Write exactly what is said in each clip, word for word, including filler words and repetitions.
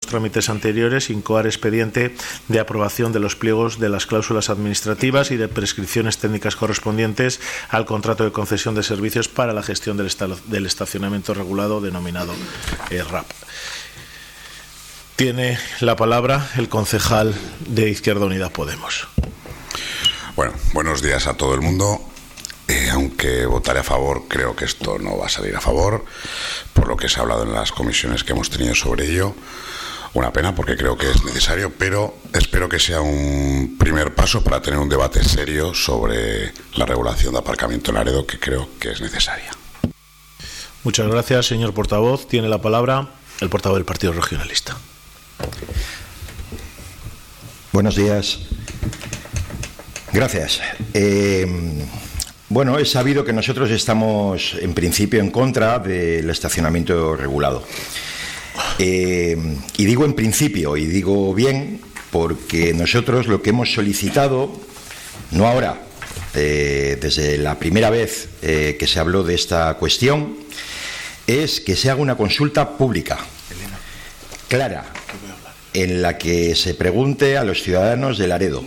trámites anteriores, incoar expediente de aprobación de los pliegos de las cláusulas administrativas y de prescripciones técnicas correspondientes al contrato de concesión de servicios para la gestión del, del estacionamiento regulado denominado eh, R A P. Tiene la palabra el concejal de Izquierda Unida Podemos. Bueno, buenos días a todo el mundo. Eh, aunque votaré a favor, creo que esto no va a salir a favor, por lo que se ha hablado en las comisiones que hemos tenido sobre ello. Una pena, porque creo que es necesario, pero espero que sea un primer paso para tener un debate serio sobre la regulación de aparcamiento en Laredo, que creo que es necesaria. Muchas gracias, señor portavoz. Tiene la palabra el portavoz del Partido Regionalista. Buenos días. Gracias. Eh, bueno, es sabido que nosotros estamos en principio en contra del estacionamiento regulado. Eh, y digo en principio, y digo bien, porque nosotros lo que hemos solicitado, no ahora, eh, desde la primera vez eh, que se habló de esta cuestión, es que se haga una consulta pública, clara, en la que se pregunte a los ciudadanos de Laredo: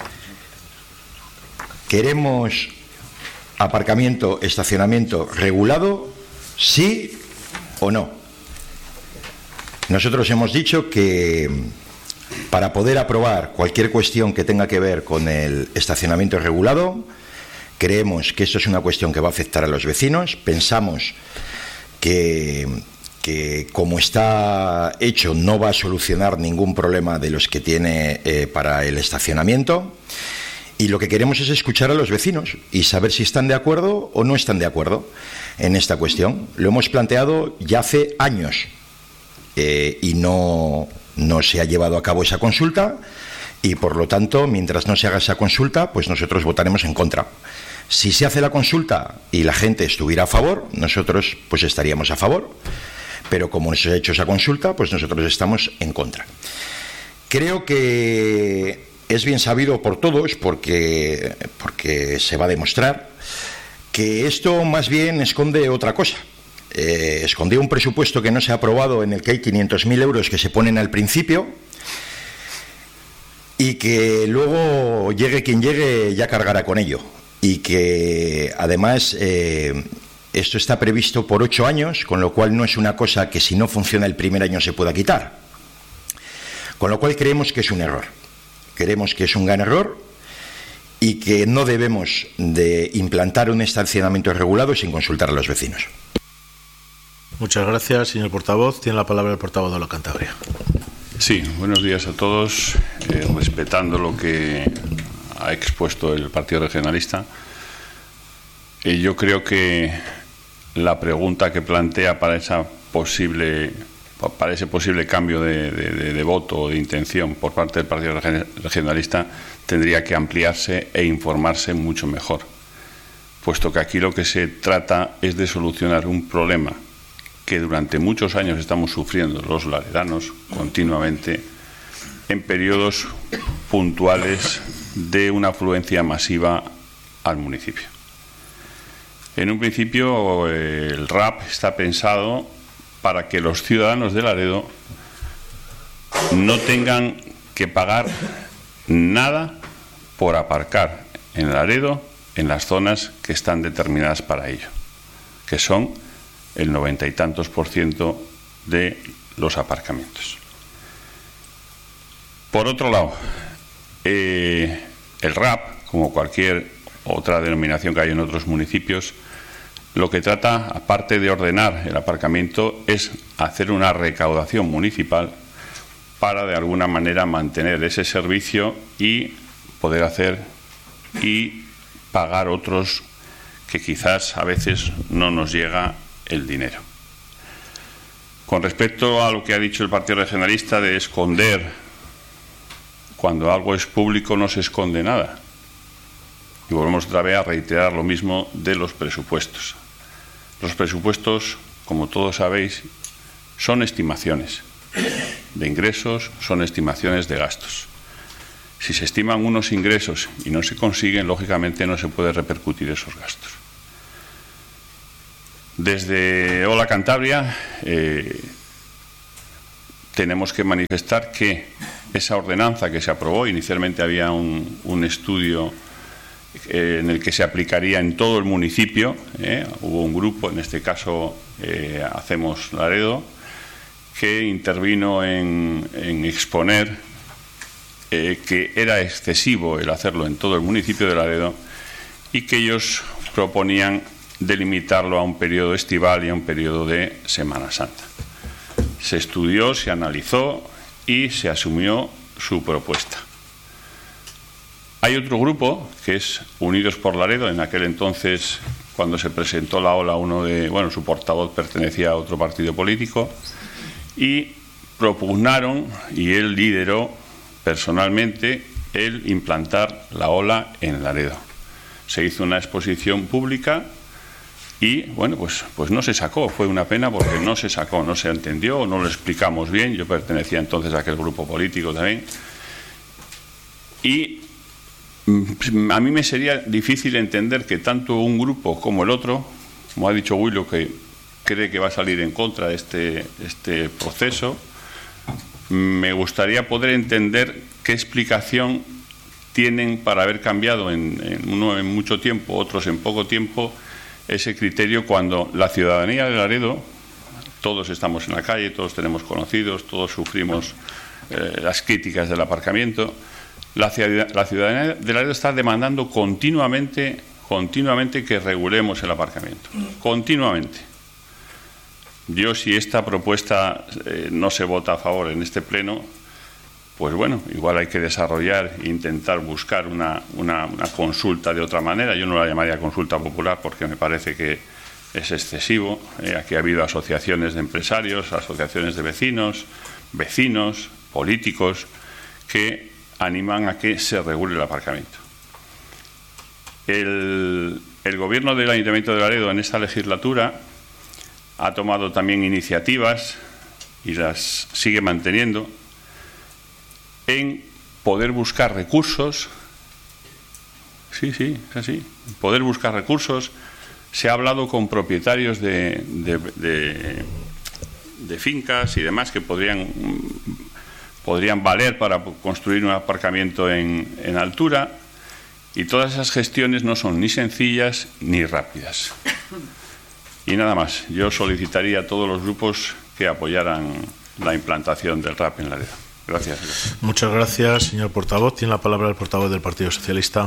¿queremos aparcamiento, estacionamiento regulado, sí o no? Nosotros hemos dicho que para poder aprobar cualquier cuestión que tenga que ver con el estacionamiento regulado, creemos que esto es una cuestión que va a afectar a los vecinos. Pensamos que, que como está hecho no va a solucionar ningún problema de los que tiene eh, para el estacionamiento. Y lo que queremos es escuchar a los vecinos y saber si están de acuerdo o no están de acuerdo en esta cuestión. Lo hemos planteado ya hace años eh, y no, no se ha llevado a cabo esa consulta, y por lo tanto, mientras no se haga esa consulta, pues nosotros votaremos en contra. Si se hace la consulta y la gente estuviera a favor, nosotros pues estaríamos a favor, pero como no se ha hecho esa consulta, pues nosotros estamos en contra. Creo que es bien sabido por todos, porque, porque se va a demostrar, que esto más bien esconde otra cosa. Eh, esconde un presupuesto que no se ha aprobado, en el que hay quinientos mil euros que se ponen al principio, y que luego llegue quien llegue ya cargará con ello. Y que además eh, esto está previsto por ocho años, con lo cual no es una cosa que si no funciona el primer año se pueda quitar. Con lo cual creemos que es un error. Creemos que es un gran error y que no debemos de implantar un estacionamiento regulado sin consultar a los vecinos. Muchas gracias, señor portavoz. Tiene la palabra el portavoz de la Cantabria. Sí, buenos días a todos. Eh, respetando lo que ha expuesto el Partido Regionalista, eh, yo creo que la pregunta que plantea para esa posible para ese posible cambio de, de, de voto o de intención por parte del Partido Regionalista tendría que ampliarse e informarse mucho mejor, puesto que aquí lo que se trata es de solucionar un problema que durante muchos años estamos sufriendo los laredanos continuamente, en periodos puntuales de una afluencia masiva al municipio. En un principio, el R A P está pensado para que los ciudadanos de Laredo no tengan que pagar nada por aparcar en Laredo en las zonas que están determinadas para ello, que son el noventa y tantos por ciento de los aparcamientos. Por otro lado, eh, el R A P, como cualquier otra denominación que hay en otros municipios, lo que trata, aparte de ordenar el aparcamiento, es hacer una recaudación municipal para, de alguna manera, mantener ese servicio y poder hacer y pagar otros que quizás a veces no nos llega el dinero. Con respecto a lo que ha dicho el Partido Regionalista de esconder, cuando algo es público no se esconde nada. Y volvemos otra vez a reiterar lo mismo de los presupuestos. Los presupuestos, como todos sabéis, son estimaciones de ingresos, son estimaciones de gastos. Si se estiman unos ingresos y no se consiguen, lógicamente no se puede repercutir esos gastos. Desde Hola Cantabria eh, tenemos que manifestar que esa ordenanza que se aprobó, inicialmente había un, un estudio eh, en el que se aplicaría en todo el municipio, eh, hubo un grupo, en este caso eh, Hacemos Laredo, que intervino en, en exponer eh, que era excesivo el hacerlo en todo el municipio de Laredo y que ellos proponían delimitarlo a un periodo estival y a un periodo de Semana Santa. Se estudió, se analizó y se asumió su propuesta. Hay otro grupo que es Unidos por Laredo. En aquel entonces, cuando se presentó la ola, uno de, bueno, su portavoz pertenecía a otro partido político y propugnaron, y él lideró personalmente, el implantar la ola en Laredo. Se hizo una exposición pública y, bueno, pues, pues no se sacó. Fue una pena porque no se sacó, no se entendió, no lo explicamos bien. Yo pertenecía entonces a aquel grupo político también. Y a mí me sería difícil entender que tanto un grupo como el otro, como ha dicho Willo, que cree que va a salir en contra de este, este proceso, me gustaría poder entender qué explicación tienen para haber cambiado en, en uno en mucho tiempo, otros en poco tiempo, ese criterio, cuando la ciudadanía de Laredo, todos estamos en la calle, todos tenemos conocidos, todos sufrimos eh, las críticas del aparcamiento. La, la ciudadanía de Laredo está demandando continuamente, continuamente que regulemos el aparcamiento, continuamente. Yo, si esta propuesta eh, no se vota a favor en este pleno, pues bueno, igual hay que desarrollar e intentar buscar una, una, una consulta de otra manera. Yo no la llamaría consulta popular porque me parece que es excesivo. Eh, aquí ha habido asociaciones de empresarios, asociaciones de vecinos, vecinos, políticos, que animan a que se regule el aparcamiento. El, el Gobierno del Ayuntamiento de Laredo en esta legislatura ha tomado también iniciativas, y las sigue manteniendo, en poder buscar recursos. Sí, sí, es así. Poder buscar recursos. Se ha hablado con propietarios de, de, de, de fincas y demás que podrían, podrían valer para construir un aparcamiento en, en altura, y todas esas gestiones no son ni sencillas ni rápidas. Y nada más. Yo solicitaría a todos los grupos que apoyaran la implantación del R A P en Laredo. Gracias. Muchas gracias, señor portavoz. Tiene la palabra el portavoz del Partido Socialista.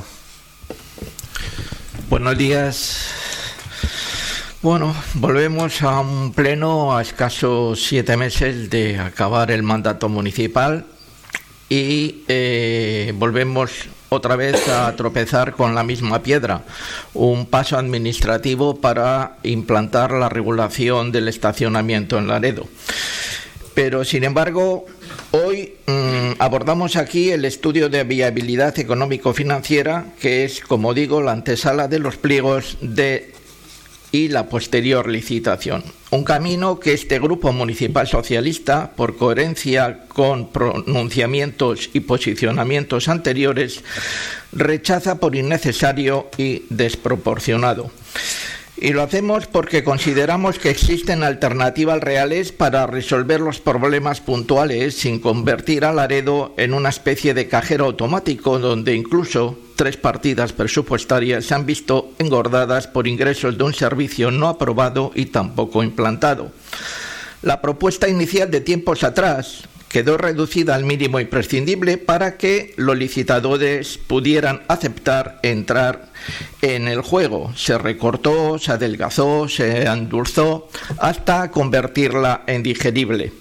Buenos días. Bueno, volvemos a un pleno a escasos siete meses de acabar el mandato municipal y eh, volvemos otra vez a tropezar con la misma piedra, un paso administrativo para implantar la regulación del estacionamiento en Laredo. Pero, sin embargo, hoy mmm, abordamos aquí el estudio de viabilidad económico-financiera, que es, como digo, la antesala de los pliegos de y la posterior licitación. Un camino que este Grupo Municipal Socialista, por coherencia con pronunciamientos y posicionamientos anteriores, rechaza por innecesario y desproporcionado. Y lo hacemos porque consideramos que existen alternativas reales para resolver los problemas puntuales sin convertir a Laredo en una especie de cajero automático donde incluso tres partidas presupuestarias se han visto engordadas por ingresos de un servicio no aprobado y tampoco implantado. La propuesta inicial de tiempos atrás quedó reducida al mínimo imprescindible para que los licitadores pudieran aceptar entrar en el juego. Se recortó, se adelgazó, se endulzó hasta convertirla en digerible.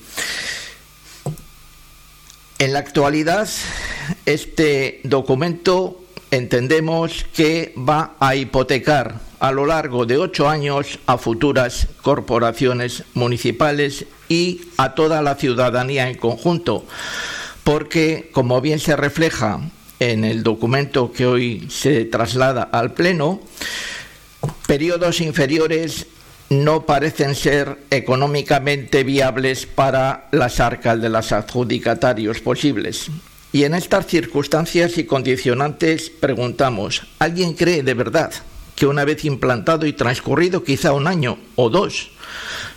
En la actualidad, este documento entendemos que va a hipotecar a lo largo de ocho años a futuras corporaciones municipales y a toda la ciudadanía en conjunto, porque, como bien se refleja en el documento que hoy se traslada al Pleno, periodos inferiores no parecen ser económicamente viables para las arcas de los adjudicatarios posibles. Y en estas circunstancias y condicionantes preguntamos, ¿alguien cree de verdad que una vez implantado y transcurrido quizá un año o dos,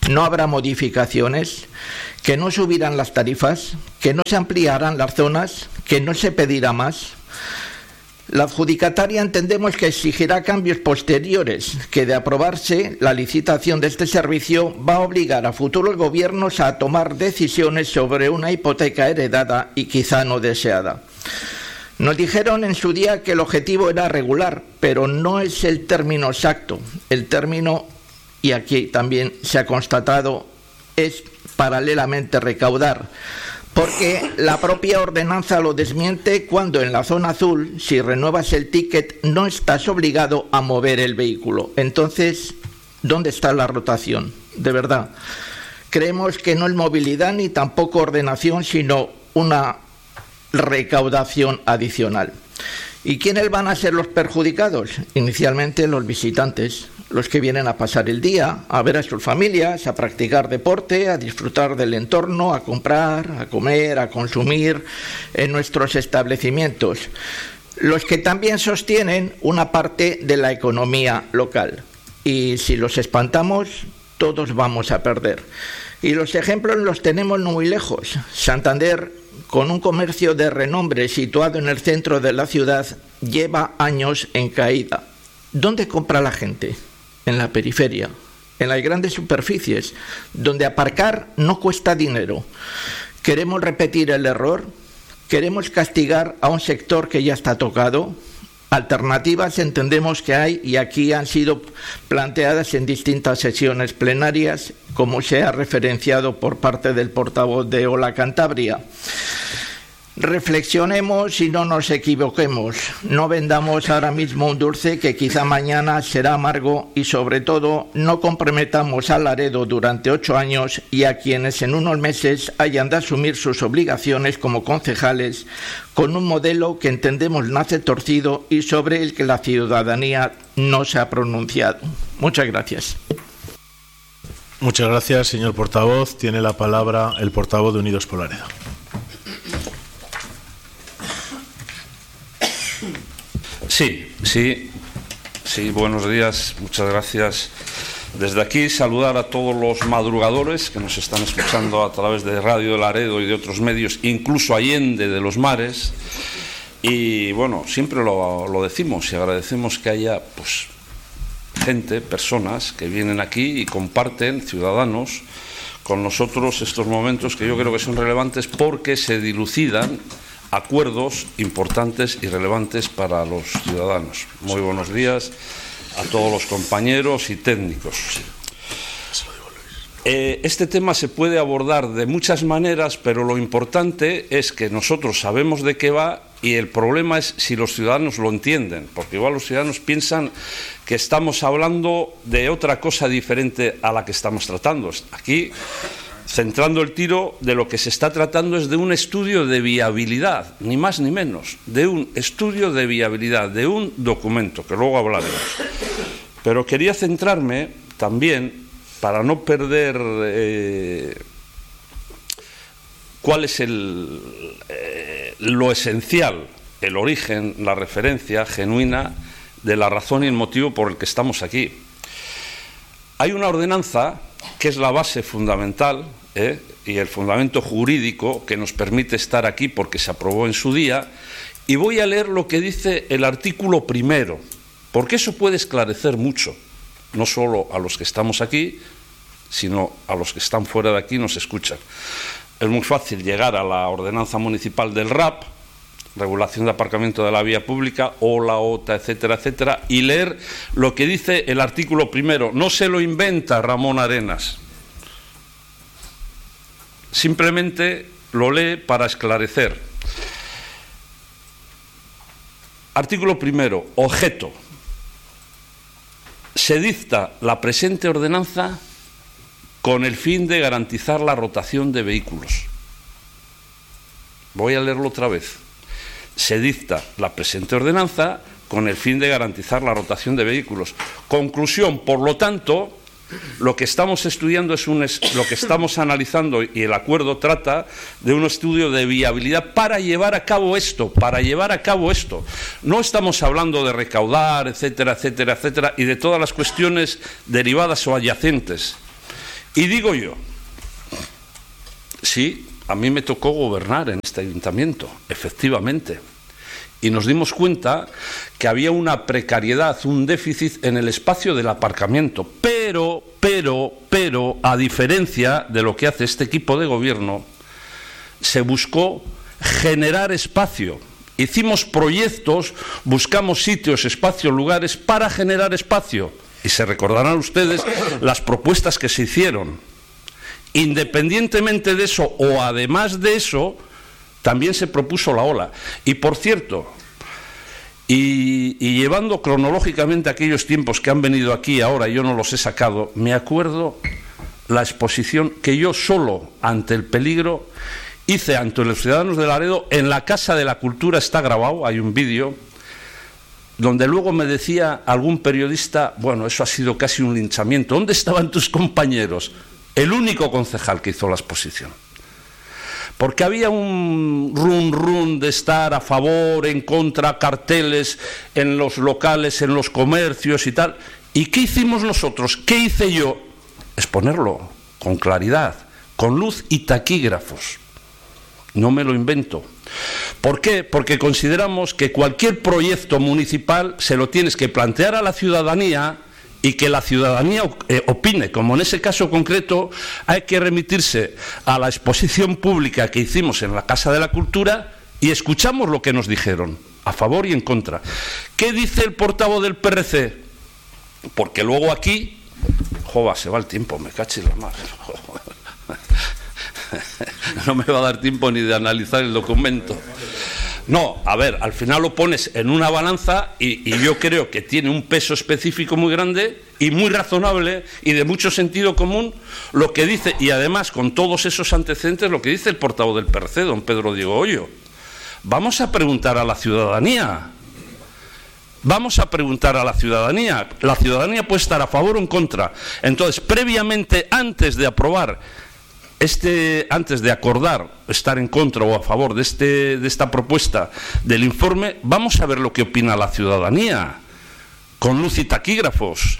no habrá modificaciones, que no subirán las tarifas, que no se ampliarán las zonas, que no se pedirá más. La adjudicataria entendemos que exigirá cambios posteriores, que de aprobarse la licitación de este servicio va a obligar a futuros gobiernos a tomar decisiones sobre una hipoteca heredada y quizá no deseada. Nos dijeron en su día que el objetivo era regular, pero no es el término exacto. El término, y aquí también se ha constatado, es paralelamente recaudar, porque la propia ordenanza lo desmiente cuando en la zona azul, si renuevas el ticket, no estás obligado a mover el vehículo. Entonces, ¿dónde está la rotación? De verdad. Creemos que no es movilidad ni tampoco ordenación, sino una recaudación adicional. ¿Y quiénes van a ser los perjudicados? Inicialmente los visitantes, los que vienen a pasar el día, a ver a sus familias, a practicar deporte, a disfrutar del entorno, a comprar, a comer, a consumir en nuestros establecimientos. Los que también sostienen una parte de la economía local. Y si los espantamos, todos vamos a perder. Y los ejemplos los tenemos no muy lejos. Santander, con un comercio de renombre situado en el centro de la ciudad, lleva años en caída. ¿Dónde compra la gente? En la periferia, en las grandes superficies, donde aparcar no cuesta dinero. ¿Queremos repetir el error? ¿Queremos castigar a un sector que ya está tocado? Alternativas entendemos que hay y aquí han sido planteadas en distintas sesiones plenarias, como se ha referenciado por parte del portavoz de Hola Cantabria. Reflexionemos y no nos equivoquemos. No vendamos ahora mismo un dulce que quizá mañana será amargo y, sobre todo, no comprometamos a Laredo durante ocho años y a quienes en unos meses hayan de asumir sus obligaciones como concejales con un modelo que entendemos nace torcido y sobre el que la ciudadanía no se ha pronunciado. Muchas gracias. Muchas gracias, señor portavoz. Tiene la palabra el portavoz de Unidos por Laredo. Sí, sí, sí, buenos días, muchas gracias. Desde aquí saludar a todos los madrugadores que nos están escuchando a través de Radio de Laredo y de otros medios, incluso allende de los mares. Y bueno, siempre lo, lo decimos y agradecemos que haya pues gente, personas que vienen aquí y comparten, ciudadanos, con nosotros estos momentos que yo creo que son relevantes porque se dilucidan acuerdos importantes y relevantes para los ciudadanos. Muy buenos días a todos los compañeros y técnicos. Eh, este tema se puede abordar de muchas maneras, pero lo importante es que nosotros sabemos de qué va y el problema es si los ciudadanos lo entienden, porque igual los ciudadanos piensan que estamos hablando de otra cosa diferente a la que estamos tratando. Aquí, centrando el tiro, de lo que se está tratando es de un estudio de viabilidad, ni más ni menos, de un estudio de viabilidad, de un documento, que luego hablaremos. Pero quería centrarme también, para no perder eh, cuál es el, eh, lo esencial, el origen, la referencia genuina de la razón y el motivo por el que estamos aquí. Hay una ordenanza que es la base fundamental ¿eh? y el fundamento jurídico que nos permite estar aquí porque se aprobó en su día, y voy a leer lo que dice el artículo primero, porque eso puede esclarecer mucho, no solo a los que estamos aquí, sino a los que están fuera de aquí y nos escuchan. Es muy fácil llegar a la ordenanza municipal del R A P, regulación de aparcamiento de la vía pública, o la O T A, etcétera, etcétera, y leer lo que dice el artículo primero. No se lo inventa Ramón Arenas, simplemente lo lee para esclarecer. Artículo primero, objeto. Se dicta la presente ordenanza con el fin de garantizar la rotación de vehículos. Voy a leerlo otra vez. Se dicta la presente ordenanza con el fin de garantizar la rotación de vehículos. Conclusión, por lo tanto, lo que estamos estudiando es un lo que estamos analizando, y el acuerdo trata de un estudio de viabilidad para llevar a cabo esto, para llevar a cabo esto. No estamos hablando de recaudar, etcétera, etcétera, etcétera, y de todas las cuestiones derivadas o adyacentes. Y digo yo, sí, a mí me tocó gobernar en este ayuntamiento, efectivamente, y nos dimos cuenta que había una precariedad, un déficit en el espacio del aparcamiento, pero, pero, pero, a diferencia de lo que hace este equipo de gobierno, se buscó generar espacio. Hicimos proyectos, buscamos sitios, espacios, lugares para generar espacio. Y se recordarán ustedes las propuestas que se hicieron. Independientemente de eso, o además de eso, también se propuso la ola. Y por cierto, y, y llevando cronológicamente aquellos tiempos que han venido aquí ahora, yo no los he sacado, me acuerdo la exposición que yo solo, ante el peligro, hice ante los ciudadanos de Laredo. En la Casa de la Cultura está grabado, hay un vídeo, donde luego me decía algún periodista, bueno, eso ha sido casi un linchamiento. ¿Dónde estaban tus compañeros? El único concejal que hizo la exposición. Porque había un run run de estar a favor, en contra, carteles en los locales, en los comercios y tal. ¿Y qué hicimos nosotros? ¿Qué hice yo? Exponerlo con claridad, con luz y taquígrafos. No me lo invento. ¿Por qué? Porque consideramos que cualquier proyecto municipal se lo tienes que plantear a la ciudadanía y que la ciudadanía eh, opine. Como en ese caso concreto hay que remitirse a la exposición pública que hicimos en la Casa de la Cultura y escuchamos lo que nos dijeron, a favor y en contra. ¿Qué dice el portavoz del P R C? Porque luego aquí, jova, se va el tiempo, me cachis la madre. No me va a dar tiempo ni de analizar el documento. No, a ver, al final lo pones en una balanza y, y yo creo que tiene un peso específico muy grande y muy razonable y de mucho sentido común lo que dice, y además con todos esos antecedentes, lo que dice el portavoz del P R C, don Pedro Diego Hoyo. Vamos a preguntar a la ciudadanía. Vamos a preguntar a la ciudadanía. La ciudadanía puede estar a favor o en contra. Entonces, previamente, antes de aprobar Este, antes de acordar estar en contra o a favor de, este, de esta propuesta del informe, vamos a ver lo que opina la ciudadanía, con luz y taquígrafos.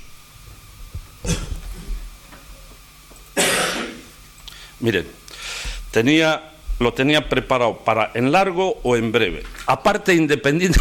Miren, tenía, lo tenía preparado para en largo o en breve. Aparte, independiente,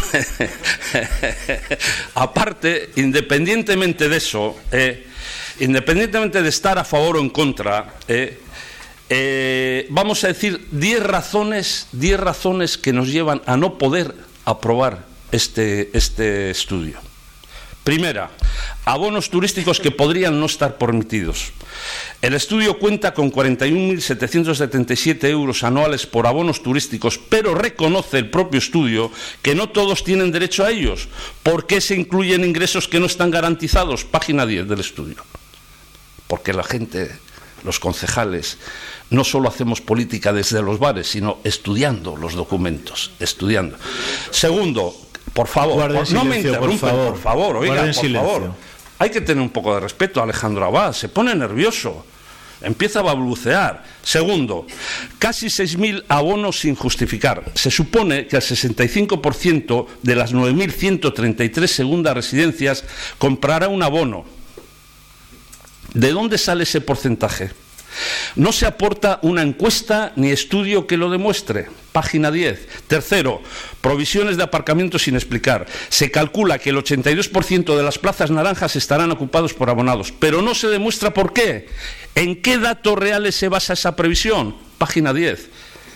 aparte independientemente de eso, eh, independientemente de estar a favor o en contra, eh, Eh, vamos a decir diez razones, diez razones que nos llevan a no poder aprobar este, este estudio. Primera, abonos turísticos que podrían no estar permitidos. El estudio cuenta con cuarenta y un mil setecientos setenta y siete euros anuales por abonos turísticos, pero reconoce el propio estudio que no todos tienen derecho a ellos. ¿Por qué se incluyen ingresos que no están garantizados? Página diez del estudio. Porque la gente, los concejales, no solo hacemos política desde los bares, sino estudiando los documentos, estudiando. Segundo, por favor, por, no me interrumpen, por favor, por favor oiga, por silencio. favor. Hay que tener un poco de respeto a Alejandro Abad, se pone nervioso, empieza a balbucear. Segundo, casi seis mil abonos sin justificar. Se supone que el sesenta y cinco por ciento de las nueve mil ciento treinta y tres segundas residencias comprará un abono. ¿De dónde sale ese porcentaje? No se aporta una encuesta ni estudio que lo demuestre. Página diez. Tercero, provisiones de aparcamiento sin explicar. Se calcula que el ochenta y dos por ciento de las plazas naranjas estarán ocupados por abonados, pero no se demuestra por qué. ¿En qué datos reales se basa esa previsión? Página diez.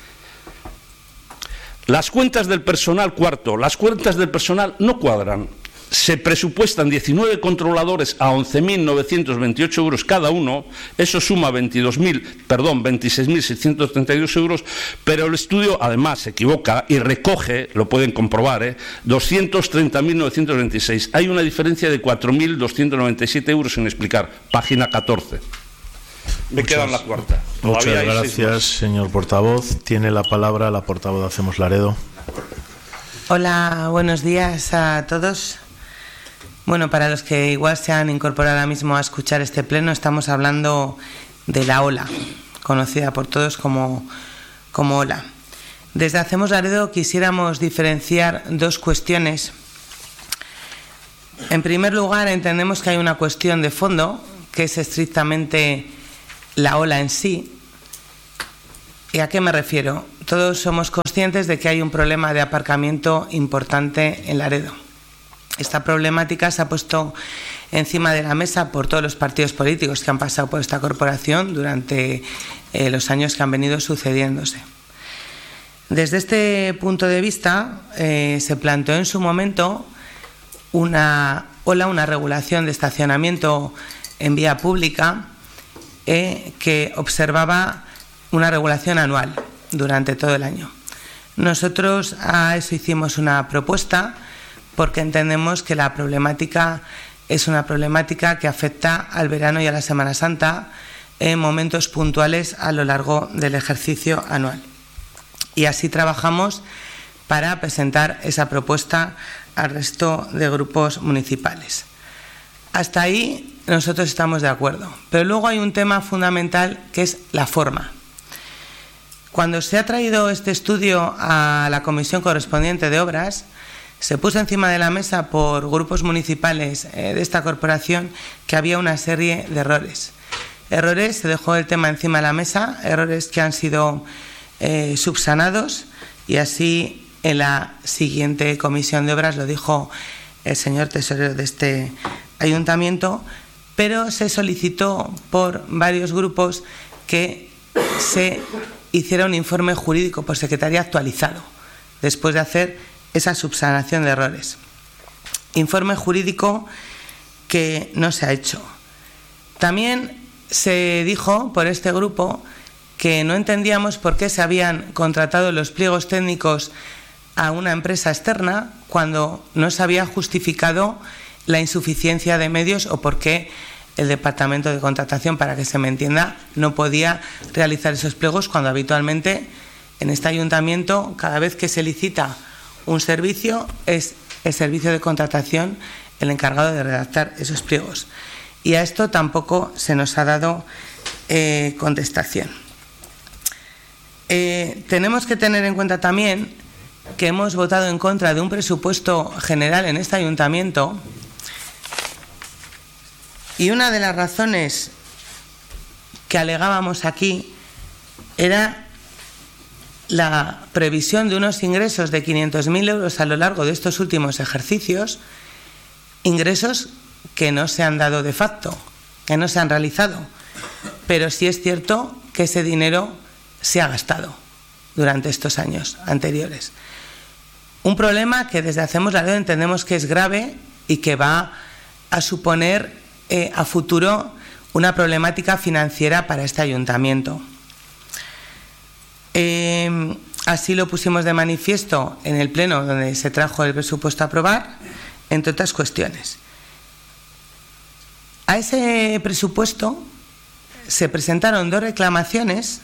Las cuentas del personal, cuarto, las cuentas del personal no cuadran. Se presupuestan diecinueve controladores a once mil novecientos veintiocho euros cada uno, eso suma veintidós mil, perdón, veintiséis mil seiscientos treinta y dos euros, pero el estudio además se equivoca y recoge, lo pueden comprobar, ¿eh? doscientos treinta mil novecientos veintiséis. Hay una diferencia de cuatro mil doscientos noventa y siete euros sin explicar. Página catorce. Me queda en la cuarta. Muchas gracias, señor portavoz. Tiene la palabra la portavoz de Hacemos Laredo. Hola, buenos días a todos. Bueno, para los que igual se han incorporado ahora mismo a escuchar este pleno, estamos hablando de la ola, conocida por todos como, como ola. Desde Hacemos Laredo quisiéramos diferenciar dos cuestiones. En primer lugar, entendemos que hay una cuestión de fondo, que es estrictamente la ola en sí. ¿Y a qué me refiero? Todos somos conscientes de que hay un problema de aparcamiento importante en Laredo. Esta problemática se ha puesto encima de la mesa por todos los partidos políticos que han pasado por esta corporación durante eh, los años que han venido sucediéndose. Desde este punto de vista, eh, se planteó en su momento una ola, una regulación de estacionamiento en vía pública eh, que observaba una regulación anual durante todo el año. Nosotros a eso hicimos una propuesta porque entendemos que la problemática es una problemática que afecta al verano y a la Semana Santa en momentos puntuales a lo largo del ejercicio anual. Y así trabajamos para presentar esa propuesta al resto de grupos municipales. Hasta ahí nosotros estamos de acuerdo, pero luego hay un tema fundamental que es la forma. Cuando se ha traído este estudio a la comisión correspondiente de obras, se puso encima de la mesa por grupos municipales eh, de esta corporación que había una serie de errores. Errores, se dejó el tema encima de la mesa, errores que han sido eh, subsanados, y así en la siguiente comisión de obras lo dijo el señor tesorero de este ayuntamiento, pero se solicitó por varios grupos que se hiciera un informe jurídico por secretaría actualizado, después de hacer esa subsanación de errores. Informe jurídico que no se ha hecho. También se dijo por este grupo que no entendíamos por qué se habían contratado los pliegos técnicos a una empresa externa cuando no se había justificado la insuficiencia de medios o por qué el departamento de contratación, para que se me entienda, no podía realizar esos pliegos cuando habitualmente en este ayuntamiento, cada vez que se licita un servicio, es el servicio de contratación el encargado de redactar esos pliegos. Y a esto tampoco se nos ha dado eh, contestación. Eh, tenemos que tener en cuenta también que hemos votado en contra de un presupuesto general en este ayuntamiento, y una de las razones que alegábamos aquí era la previsión de unos ingresos de quinientos mil euros a lo largo de estos últimos ejercicios, ingresos que no se han dado de facto, que no se han realizado, pero sí es cierto que ese dinero se ha gastado durante estos años anteriores. Un problema que desde Hacemos Laredo entendemos que es grave y que va a suponer eh, a futuro una problemática financiera para este ayuntamiento. Eh, así lo pusimos de manifiesto en el pleno donde se trajo el presupuesto a aprobar, entre otras cuestiones. A ese presupuesto se presentaron dos reclamaciones,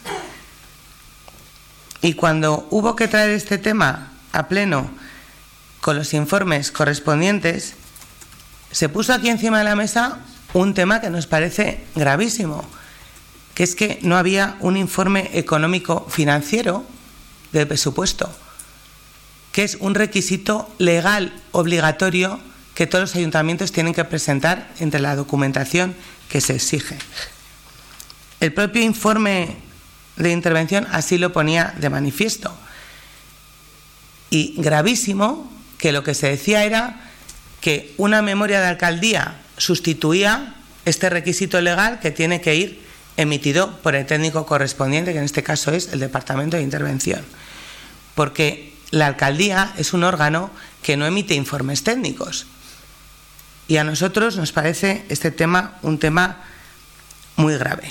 y cuando hubo que traer este tema a pleno con los informes correspondientes, se puso aquí encima de la mesa un tema que nos parece gravísimo, que es que no había un informe económico financiero del presupuesto, que es un requisito legal obligatorio que todos los ayuntamientos tienen que presentar entre la documentación que se exige. El propio informe de intervención así lo ponía de manifiesto. Y gravísimo, que lo que se decía era que una memoria de alcaldía sustituía este requisito legal que tiene que ir emitido por el técnico correspondiente, que en este caso es el Departamento de Intervención. Porque la alcaldía es un órgano que no emite informes técnicos. Y a nosotros nos parece este tema un tema muy grave.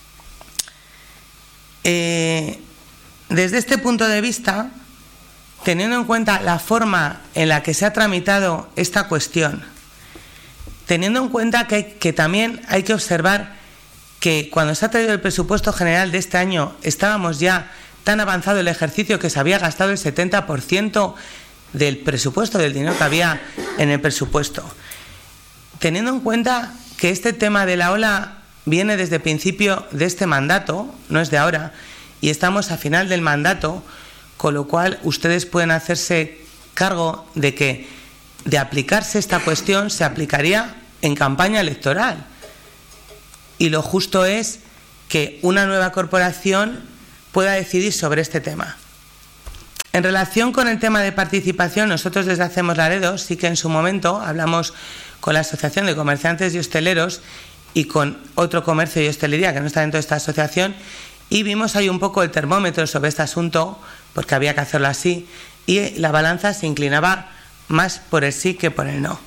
Eh, desde este punto de vista, teniendo en cuenta la forma en la que se ha tramitado esta cuestión, teniendo en cuenta que, que también hay que observar que cuando se ha traído el presupuesto general de este año estábamos ya tan avanzado el ejercicio que se había gastado el setenta por ciento del presupuesto, del dinero que había en el presupuesto. Teniendo en cuenta que este tema de la ola viene desde el principio de este mandato, no es de ahora, y estamos a final del mandato, con lo cual ustedes pueden hacerse cargo de que de aplicarse esta cuestión se aplicaría en campaña electoral. Y lo justo es que una nueva corporación pueda decidir sobre este tema. En relación con el tema de participación, nosotros desde Hacemos Laredo sí que en su momento hablamos con la Asociación de Comerciantes y Hosteleros y con otro comercio y hostelería que no está dentro de esta asociación, y vimos ahí un poco el termómetro sobre este asunto, porque había que hacerlo así, y la balanza se inclinaba más por el sí que por el no.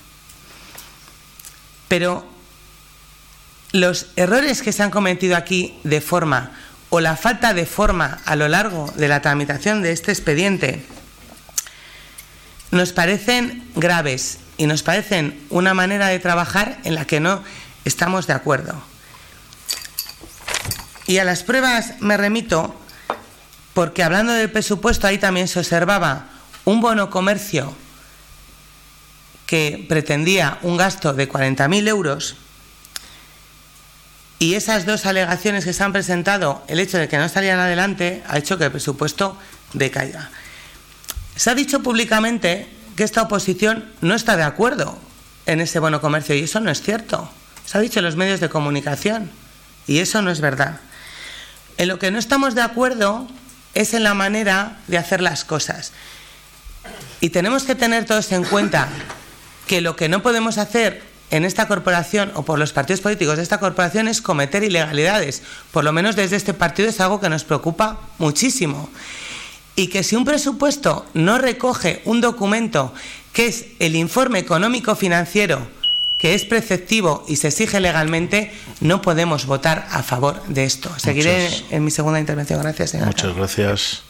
Pero los errores que se han cometido aquí de forma o la falta de forma a lo largo de la tramitación de este expediente nos parecen graves y nos parecen una manera de trabajar en la que no estamos de acuerdo. Y a las pruebas me remito porque, hablando del presupuesto, ahí también se observaba un bono comercio que pretendía un gasto de cuarenta mil euros, y esas dos alegaciones que se han presentado, el hecho de que no salían adelante, ha hecho que el presupuesto decaiga. Se ha dicho públicamente que esta oposición no está de acuerdo en ese bono comercio, y eso no es cierto. Se ha dicho en los medios de comunicación, y eso no es verdad. En lo que no estamos de acuerdo es en la manera de hacer las cosas. Y tenemos que tener todos en cuenta que lo que no podemos hacer en esta corporación o por los partidos políticos de esta corporación es cometer ilegalidades. Por lo menos desde este partido es algo que nos preocupa muchísimo. Y que si un presupuesto no recoge un documento que es el informe económico financiero, que es preceptivo y se exige legalmente, no podemos votar a favor de esto. Seguiré Muchas, en mi segunda intervención. Gracias, señora. Muchas gracias.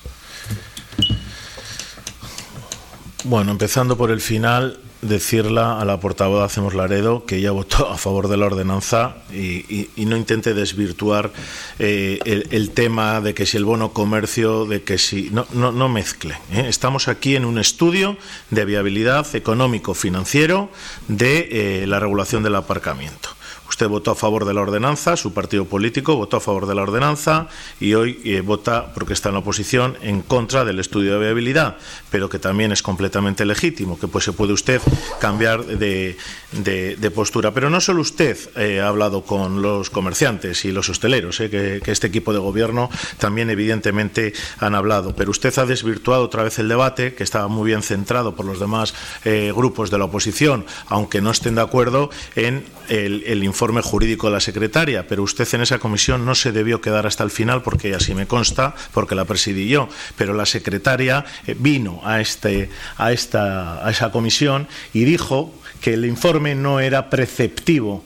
Bueno, empezando por el final, decirla a la portavoz de Hacemos Laredo que ella votó a favor de la ordenanza y, y, y no intente desvirtuar eh, el, el tema de que si el bono comercio, de que si... No, no, no mezcle. ¿eh? Estamos aquí en un estudio de viabilidad económico-financiero de eh, la regulación del aparcamiento. Usted votó a favor de la ordenanza, su partido político votó a favor de la ordenanza y hoy eh, vota, porque está en la oposición, en contra del estudio de viabilidad, pero que también es completamente legítimo, que pues se puede usted cambiar de, de, de postura. Pero no solo usted eh, ha hablado con los comerciantes y los hosteleros, eh, que, que este equipo de gobierno también evidentemente han hablado, pero usted ha desvirtuado otra vez el debate, que estaba muy bien centrado por los demás eh, grupos de la oposición, aunque no estén de acuerdo en el, el informe informe jurídico de la secretaria, pero usted en esa comisión no se debió quedar hasta el final, porque así me consta, porque la presidí yo, pero la secretaria vino a, este, a, esta, a esa comisión y dijo que el informe no era preceptivo.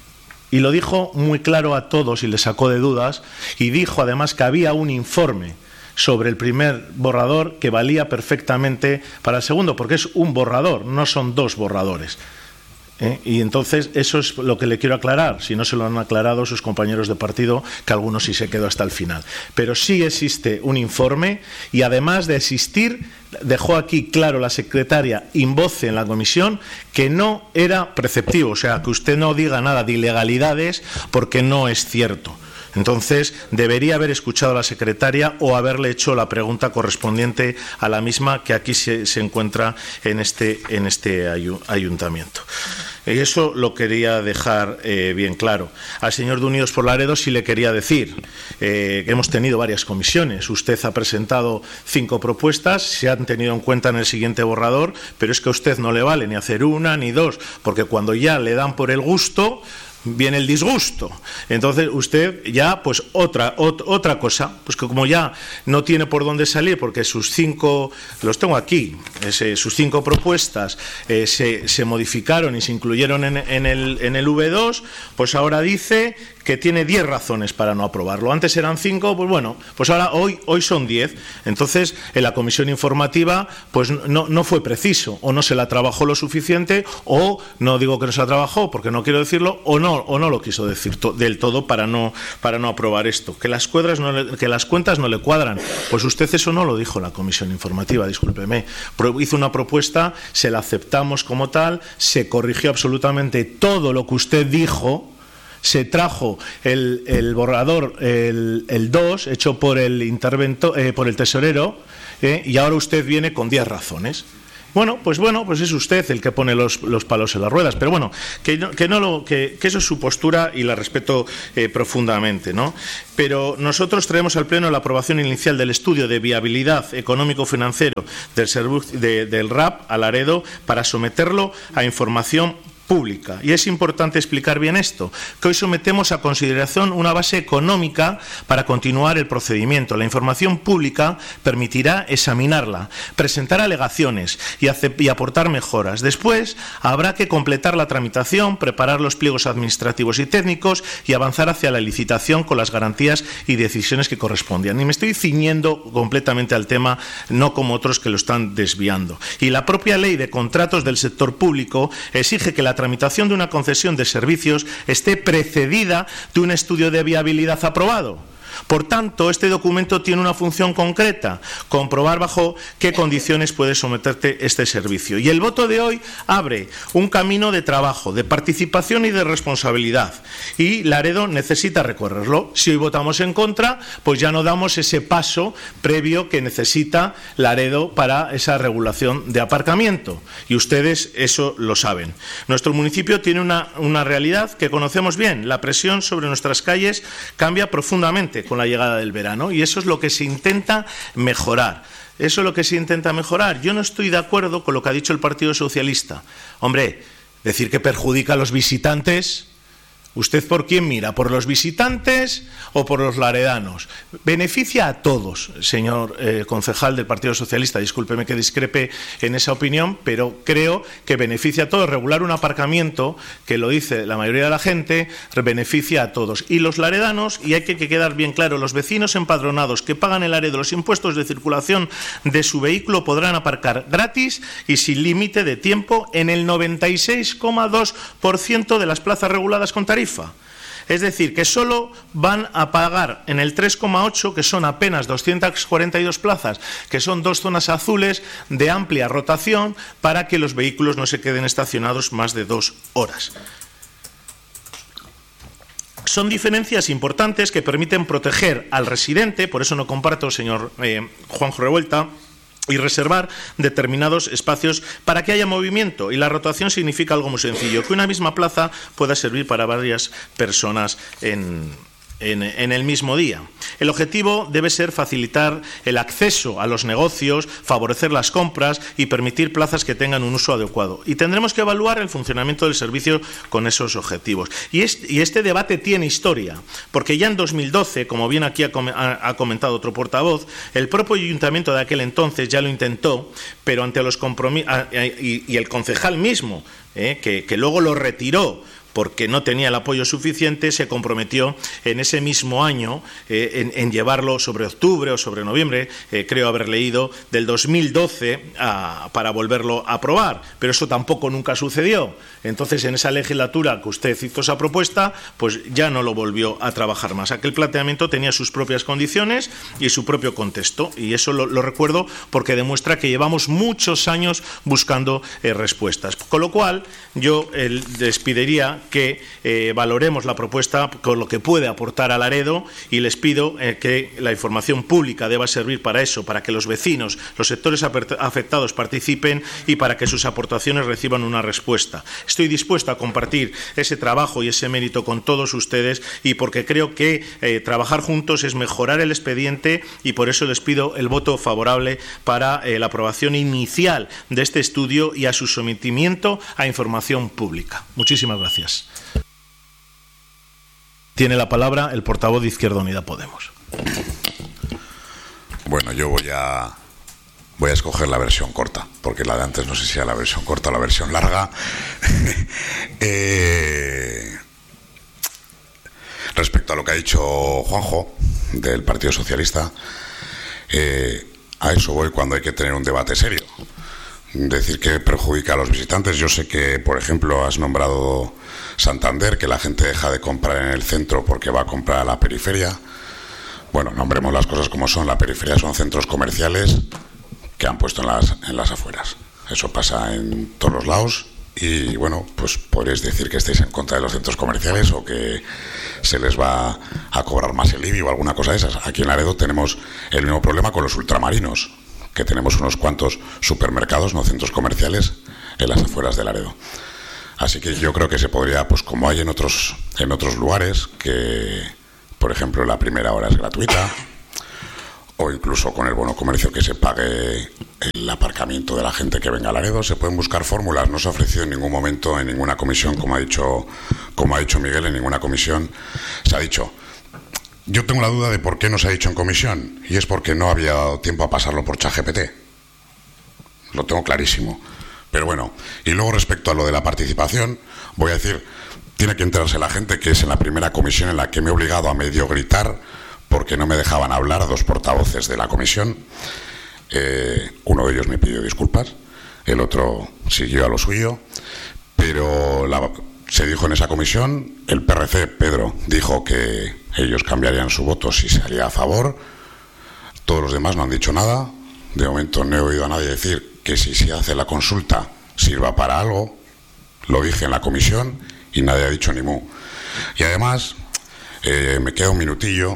Y lo dijo muy claro a todos y le sacó de dudas, y dijo además que había un informe sobre el primer borrador que valía perfectamente para el segundo, porque es un borrador, no son dos borradores. ¿Eh? Y entonces eso es lo que le quiero aclarar, si no se lo han aclarado sus compañeros de partido, que algunos sí se quedó hasta el final. Pero sí existe un informe y, además de existir, dejó aquí claro la secretaria in voce en la comisión que no era preceptivo, o sea, que usted no diga nada de ilegalidades porque no es cierto. Entonces, debería haber escuchado a la secretaria o haberle hecho la pregunta correspondiente a la misma, que aquí se, se encuentra en este, en este ayuntamiento. Y eso lo quería dejar eh, bien claro. Al señor de Unidos por Laredo sí le quería decir eh, que hemos tenido varias comisiones. Usted ha presentado cinco propuestas, se han tenido en cuenta en el siguiente borrador, pero es que a usted no le vale ni hacer una ni dos, porque cuando ya le dan por el gusto, viene el disgusto. Entonces usted ya, pues otra ot, otra cosa, pues que como ya no tiene por dónde salir, porque sus cinco, los tengo aquí, ese, sus cinco propuestas eh, se, se modificaron y se incluyeron en, en, el, en el V dos, pues ahora dice que tiene diez razones para no aprobarlo. Antes eran cinco, pues bueno, pues ahora hoy, hoy son diez. Entonces, en la comisión informativa, pues no, no fue preciso, o no se la trabajó lo suficiente, o no digo que no se la trabajó, porque no quiero decirlo, o no, o no lo quiso decir to, del todo para no, para no aprobar esto. Que las, cuadras no le, que las cuentas no le cuadran. Pues usted eso no lo dijo en la comisión informativa, discúlpeme. Pro, hizo una propuesta, se la aceptamos como tal, se corrigió absolutamente todo lo que usted dijo. Se trajo el, el borrador, el, el dos, hecho por el interventor, eh, por el tesorero, eh, y ahora usted viene con diez razones. Bueno, pues bueno, pues es usted el que pone los, los palos en las ruedas, pero bueno, que, no, que, no lo, que, que eso es su postura y la respeto eh, profundamente, ¿no? Pero nosotros traemos al Pleno la aprobación inicial del estudio de viabilidad económico-financiero del, de, del R A P a Laredo para someterlo a información pública. Y es importante explicar bien esto, que hoy sometemos a consideración una base económica para continuar el procedimiento. La información pública permitirá examinarla, presentar alegaciones y, y aportar mejoras. Después habrá que completar la tramitación, preparar los pliegos administrativos y técnicos y avanzar hacia la licitación con las garantías y decisiones que correspondían. Y me estoy ciñendo completamente al tema, no como otros que lo están desviando. Y la propia ley de contratos del sector público exige que la tramitación de una concesión de servicios esté precedida de un estudio de viabilidad aprobado. Por tanto, este documento tiene una función concreta, comprobar bajo qué condiciones puede someterte este servicio. Y el voto de hoy abre un camino de trabajo, de participación y de responsabilidad. Y Laredo necesita recorrerlo. Si hoy votamos en contra, pues ya no damos ese paso previo que necesita Laredo para esa regulación de aparcamiento. Y ustedes eso lo saben. Nuestro municipio tiene una, una realidad que conocemos bien. La presión sobre nuestras calles cambia profundamente con la llegada del verano, y eso es lo que se intenta mejorar. Eso es lo que se intenta mejorar. Yo no estoy de acuerdo con lo que ha dicho el Partido Socialista. Hombre, decir que perjudica a los visitantes. ¿Usted por quién mira? ¿Por los visitantes o por los laredanos? Beneficia a todos, señor eh, concejal del Partido Socialista. Discúlpeme que discrepe en esa opinión, pero creo que beneficia a todos. Regular un aparcamiento, que lo dice la mayoría de la gente, beneficia a todos. Y los laredanos, y hay que, que quedar bien claro, los vecinos empadronados que pagan el Laredo los impuestos de circulación de su vehículo podrán aparcar gratis y sin límite de tiempo en el noventa y seis coma dos por ciento de las plazas reguladas con tarifa. Es decir, que solo van a pagar en el tres coma ocho, que son apenas doscientas cuarenta y dos plazas, que son dos zonas azules de amplia rotación, para que los vehículos no se queden estacionados más de dos horas. Son diferencias importantes que permiten proteger al residente, por eso no comparto, señor eh, Juanjo Revuelta, y reservar determinados espacios para que haya movimiento. Y la rotación significa algo muy sencillo, que una misma plaza pueda servir para varias personas en, en, en el mismo día. El objetivo debe ser facilitar el acceso a los negocios, favorecer las compras y permitir plazas que tengan un uso adecuado. Y tendremos que evaluar el funcionamiento del servicio con esos objetivos. Y este, y este debate tiene historia, porque ya en dos mil doce, como bien aquí ha, ha comentado otro portavoz, el propio ayuntamiento de aquel entonces ya lo intentó, pero ante los compromisos, y, y el concejal mismo, eh, que, que luego lo retiró, porque no tenía el apoyo suficiente, se comprometió en ese mismo año eh, en, en llevarlo sobre octubre o sobre noviembre, eh, creo haber leído, del dos mil doce a, para volverlo a aprobar. Pero eso tampoco nunca sucedió. Entonces, en esa legislatura que usted hizo esa propuesta, pues ya no lo volvió a trabajar más. Aquel planteamiento tenía sus propias condiciones y su propio contexto. Y eso lo, lo recuerdo porque demuestra que llevamos muchos años buscando eh, respuestas. Con lo cual, yo eh, les pediría que eh, valoremos la propuesta con lo que puede aportar a Laredo, y les pido eh, que la información pública deba servir para eso, para que los vecinos, los sectores afectados participen y para que sus aportaciones reciban una respuesta. Estoy dispuesto a compartir ese trabajo y ese mérito con todos ustedes, y porque creo que eh, trabajar juntos es mejorar el expediente, y por eso les pido el voto favorable para eh, la aprobación inicial de este estudio y a su sometimiento a información pública. Muchísimas gracias. Tiene la palabra el portavoz de Izquierda Unida Podemos. Bueno, yo voy a voy a escoger la versión corta, porque la de antes no sé si era la versión corta o la versión larga. eh, respecto a lo que ha dicho Juanjo del Partido Socialista, eh, a eso voy cuando hay que tener un debate serio. Decir que perjudica a los visitantes. Yo sé que, por ejemplo, has nombrado Santander, que la gente deja de comprar en el centro porque va a comprar a la periferia. Bueno, nombremos las cosas como son. La periferia son centros comerciales que han puesto en las, en las afueras. Eso pasa en todos los lados. Y bueno, pues podréis decir que estáis en contra de los centros comerciales o que se les va a cobrar más el I B I o alguna cosa de esas. Aquí en Laredo tenemos el mismo problema con los ultramarinos, que tenemos unos cuantos supermercados, no centros comerciales, en las afueras de Laredo. Así que yo creo que se podría, pues como hay en otros, en otros lugares, que por ejemplo la primera hora es gratuita, o incluso con el bono comercio que se pague el aparcamiento de la gente que venga a Laredo, se pueden buscar fórmulas. No se ha ofrecido en ningún momento en ninguna comisión, como ha dicho, como ha dicho Miguel, en ninguna comisión se ha dicho. Yo tengo la duda de por qué no se ha dicho en comisión, y es porque no había dado tiempo a pasarlo por ChatGPT. Lo tengo clarísimo. Pero bueno, y luego respecto a lo de la participación, voy a decir, tiene que enterarse la gente que es en la primera comisión en la que me he obligado a medio gritar porque no me dejaban hablar dos portavoces de la comisión. Eh, uno de ellos me pidió disculpas, el otro siguió a lo suyo, pero la, se dijo en esa comisión, el P R C, Pedro, dijo que ellos cambiarían su voto si salía a favor. Todos los demás no han dicho nada. De momento no he oído a nadie decir que si se hace la consulta sirva para algo. Lo dije en la comisión y nadie ha dicho ni mu. Y además, eh, me queda un minutillo.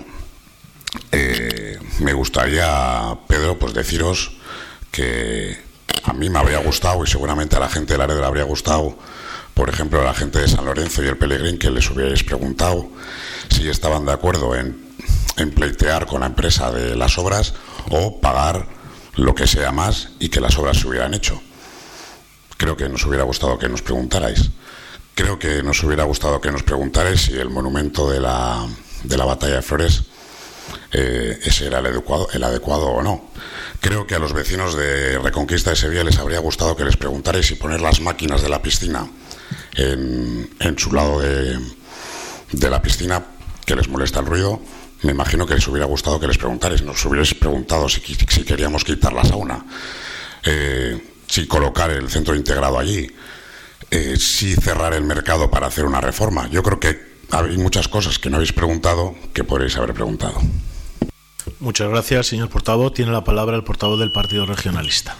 Eh, me gustaría, Pedro, pues deciros que a mí me habría gustado, y seguramente a la gente de Laredo le habría gustado, por ejemplo, a la gente de San Lorenzo y el Pelegrín, que les hubierais preguntado si estaban de acuerdo en, en pleitear con la empresa de las obras o pagar lo que sea más y que las obras se hubieran hecho. Creo que nos hubiera gustado que nos preguntarais. Creo que nos hubiera gustado que nos preguntarais si el monumento de la, de la Batalla de Flores eh, ese era el adecuado, el adecuado o no. Creo que a los vecinos de Reconquista de Sevilla les habría gustado que les preguntarais si poner las máquinas de la piscina en, en su lado de, de la piscina, que les molesta el ruido. Me imagino que les hubiera gustado que les preguntarais, nos hubierais preguntado si, si queríamos quitar la sauna, eh, si colocar el centro integrado allí, eh, si cerrar el mercado para hacer una reforma. Yo creo que hay muchas cosas que no habéis preguntado que podréis haber preguntado. Muchas gracias, señor portavoz. Tiene la palabra el portavoz del Partido Regionalista.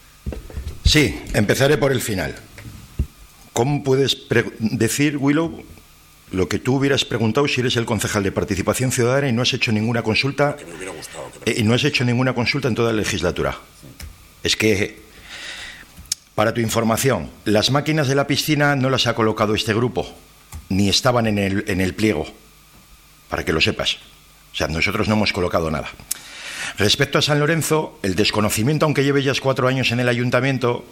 Sí, empezaré por el final. ¿Cómo puedes decir, Willow, lo que tú hubieras preguntado si eres el concejal de Participación Ciudadana y no has hecho ninguna consulta, que me hubiera gustado, que me... y no has hecho ninguna consulta en toda la legislatura? Sí. Es que, para tu información, las máquinas de la piscina no las ha colocado este grupo, ni estaban en el, en el pliego, para que lo sepas. O sea, nosotros no hemos colocado nada. Respecto a San Lorenzo, el desconocimiento, aunque lleve ya cuatro años en el ayuntamiento,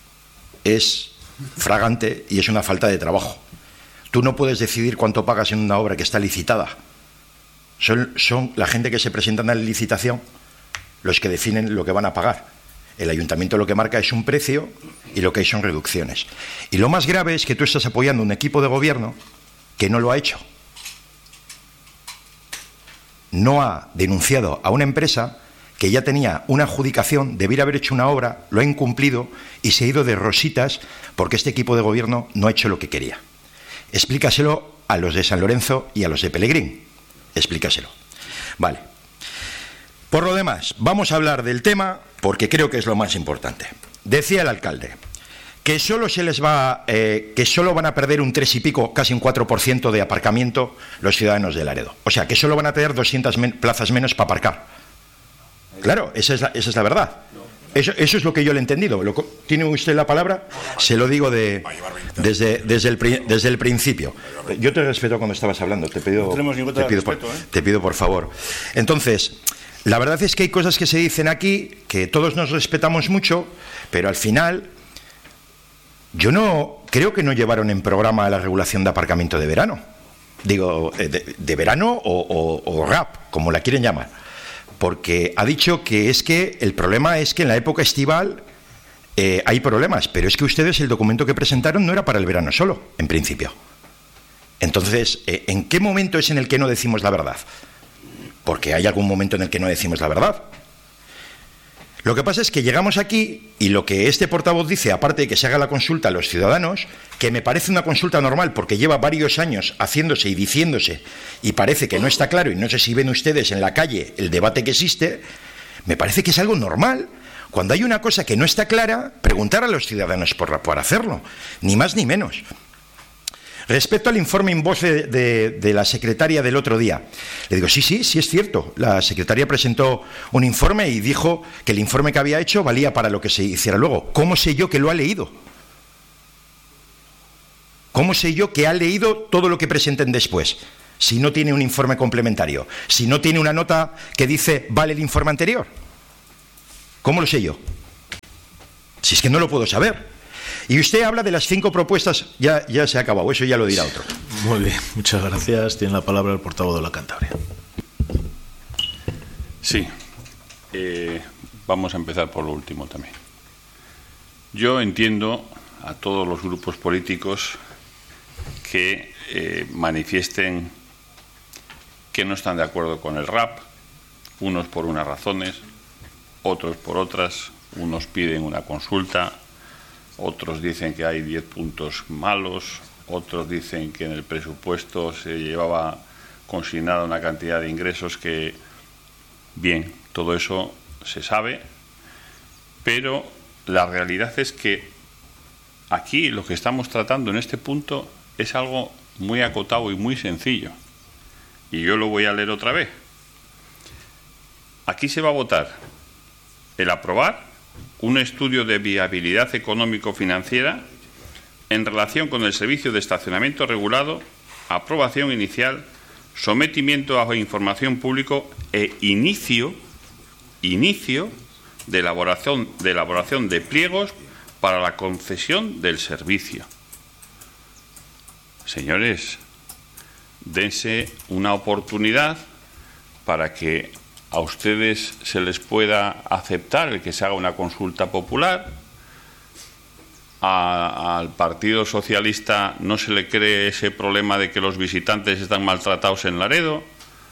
es fragante y es una falta de trabajo. Tú no puedes decidir cuánto pagas en una obra que está licitada. Son, son la gente que se presentan a la licitación los que definen lo que van a pagar. El ayuntamiento lo que marca es un precio y lo que hay son reducciones. Y lo más grave es que tú estás apoyando un equipo de gobierno que no lo ha hecho. No ha denunciado a una empresa que ya tenía una adjudicación, debiera haber hecho una obra, lo ha incumplido y se ha ido de rositas porque este equipo de gobierno no ha hecho lo que quería. Explícaselo a los de San Lorenzo y a los de Pelegrín. Explícaselo. Vale. Por lo demás, vamos a hablar del tema porque creo que es lo más importante. Decía el alcalde que solo se les va, eh, que solo van a perder un tres y pico, casi un cuatro por ciento de aparcamiento los ciudadanos de Laredo. O sea, que solo van a tener doscientas men- plazas menos para aparcar. Claro, esa es la, esa es la verdad. Eso, eso es lo que yo le he entendido. Lo, ¿Tiene usted la palabra? Se lo digo de, desde, desde, el, desde el principio. Yo te respeto cuando estabas hablando. Te pido, te pido, por, te pido por favor. Entonces, la verdad es que hay cosas que se dicen aquí que todos nos respetamos mucho, pero al final yo no creo que no llevaron en programa la regulación de aparcamiento de verano. Digo, de, de verano o, o, o R A P, como la quieren llamar. Porque ha dicho que es que el problema es que en la época estival eh, hay problemas, pero es que ustedes el documento que presentaron no era para el verano solo, en principio. Entonces, eh, ¿en qué momento es en el que no decimos la verdad? Porque hay algún momento en el que no decimos la verdad. Lo que pasa es que llegamos aquí y lo que este portavoz dice, aparte de que se haga la consulta a los ciudadanos, que me parece una consulta normal porque lleva varios años haciéndose y diciéndose y parece que no está claro, y no sé si ven ustedes en la calle el debate que existe, me parece que es algo normal. Cuando hay una cosa que no está clara, preguntar a los ciudadanos por, por hacerlo, ni más ni menos. Respecto al informe en voz de, de, de la secretaria del otro día, le digo, sí, sí, sí es cierto. La secretaria presentó un informe y dijo que el informe que había hecho valía para lo que se hiciera luego. ¿Cómo sé yo que lo ha leído? ¿Cómo sé yo que ha leído todo lo que presenten después? Si no tiene un informe complementario, si no tiene una nota que dice vale el informe anterior. ¿Cómo lo sé yo? Si es que no lo puedo saber. Y usted habla de las cinco propuestas, ya, ya se ha acabado, eso ya lo dirá otro. Muy bien, muchas gracias. Tiene la palabra el portavoz de la Cantabria. Sí, eh, vamos a empezar por lo último también. Yo entiendo a todos los grupos políticos que eh, manifiesten que no están de acuerdo con el R A P, unos por unas razones, otros por otras, unos piden una consulta, otros dicen que hay diez puntos malos, otros dicen que en el presupuesto se llevaba consignada una cantidad de ingresos que, bien, todo eso se sabe, pero la realidad es que aquí lo que estamos tratando en este punto es algo muy acotado y muy sencillo. Y yo lo voy a leer otra vez. Aquí se va a votar el aprobar un estudio de viabilidad económico-financiera en relación con el servicio de estacionamiento regulado, aprobación inicial, sometimiento a información pública e inicio, inicio de elaboración, de elaboración de pliegos para la concesión del servicio. Señores, dense una oportunidad para que a ustedes se les pueda aceptar el que se haga una consulta popular. A, al Partido Socialista no se le cree ese problema de que los visitantes están maltratados en Laredo.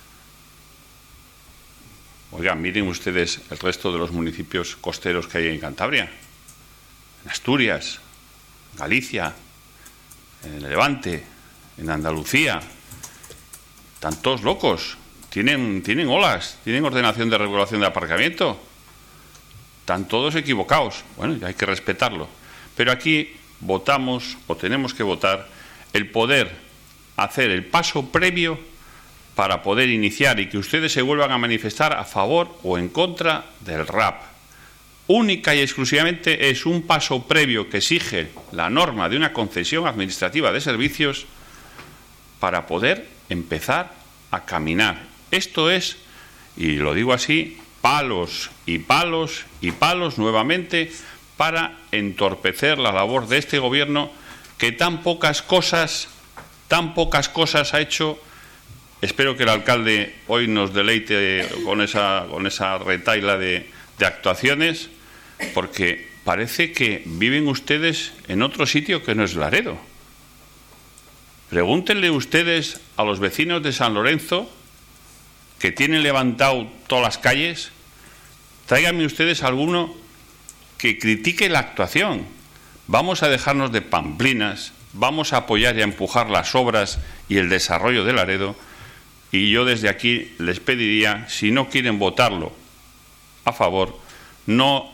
Oigan, miren ustedes el resto de los municipios costeros que hay en Cantabria, en Asturias, Galicia, en el Levante, en Andalucía. Están todos locos. Tienen, tienen olas, tienen ordenación de regulación de aparcamiento. Están todos equivocados. Bueno, ya hay que respetarlo. Pero aquí votamos, o tenemos que votar, el poder hacer el paso previo para poder iniciar y que ustedes se vuelvan a manifestar a favor o en contra del R A P. Única y exclusivamente es un paso previo que exige la norma de una concesión administrativa de servicios para poder empezar a caminar. Esto es, y lo digo así, palos y palos y palos nuevamente para entorpecer la labor de este gobierno que tan pocas cosas, tan pocas cosas ha hecho. Espero que el alcalde hoy nos deleite con esa, con esa retahíla de, de actuaciones, porque parece que viven ustedes en otro sitio que no es Laredo. Pregúntenle ustedes a los vecinos de San Lorenzo, que tienen levantado todas las calles, tráiganme ustedes alguno que critique la actuación. Vamos a dejarnos de pamplinas, vamos a apoyar y a empujar las obras y el desarrollo de Laredo, y yo desde aquí les pediría, si no quieren votarlo a favor, no,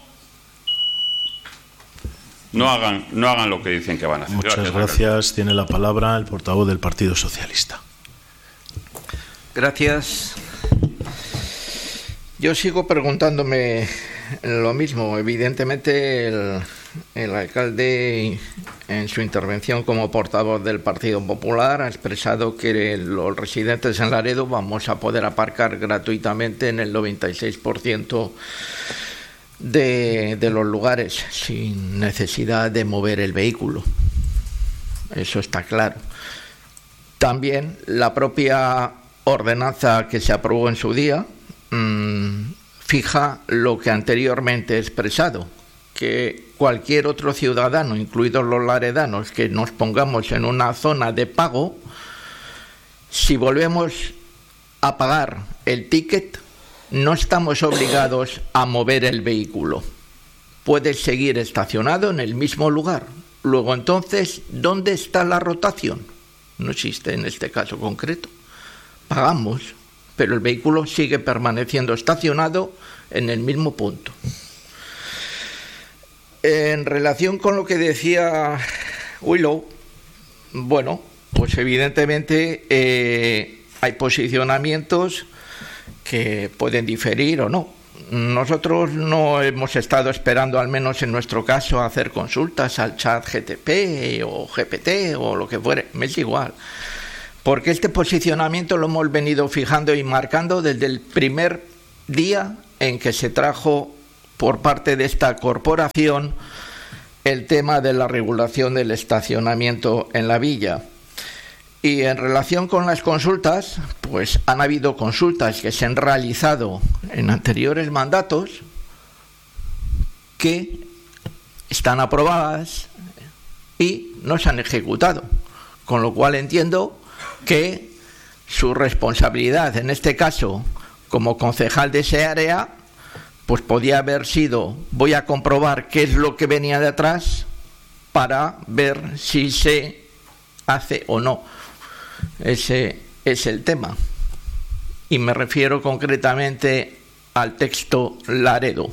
no, hagan, no hagan lo que dicen que van a hacer. Muchas gracias. gracias. Tiene la palabra el portavoz del Partido Socialista. Gracias. Yo sigo preguntándome lo mismo. Evidentemente el, el alcalde en su intervención como portavoz del Partido Popular ha expresado que los residentes en Laredo vamos a poder aparcar gratuitamente en el noventa y seis por ciento de, de los lugares sin necesidad de mover el vehículo. Eso está claro. También la propia ordenanza que se aprobó en su día mmm, fija lo que anteriormente he expresado, que cualquier otro ciudadano, incluidos los laredanos, que nos pongamos en una zona de pago, si volvemos a pagar el ticket, no estamos obligados a mover el vehículo. Puede seguir estacionado en el mismo lugar. Luego, entonces, ¿dónde está la rotación? No existe en este caso concreto. Pagamos, pero el vehículo sigue permaneciendo estacionado en el mismo punto. En relación con lo que decía Willow, bueno, pues evidentemente eh, hay posicionamientos que pueden diferir o no. Nosotros no hemos estado esperando, al menos en nuestro caso, a hacer consultas al chat G T P o G P T o lo que fuere, me es igual. Porque este posicionamiento lo hemos venido fijando y marcando desde el primer día en que se trajo por parte de esta corporación el tema de la regulación del estacionamiento en la villa. Y en relación con las consultas, pues han habido consultas que se han realizado en anteriores mandatos que están aprobadas y no se han ejecutado, con lo cual entiendo que su responsabilidad, en este caso, como concejal de ese área, pues podía haber sido, voy a comprobar qué es lo que venía de atrás para ver si se hace o no. Ese es el tema. Y me refiero concretamente al texto Laredo.